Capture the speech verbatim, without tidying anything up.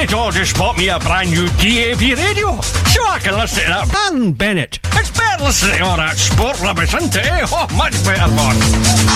it all, just pop me a brand new D A B radio so I can listen to that. Ann Bennett. It's better listening to all that sport rubbish, isn't it? Oh, much better, boss.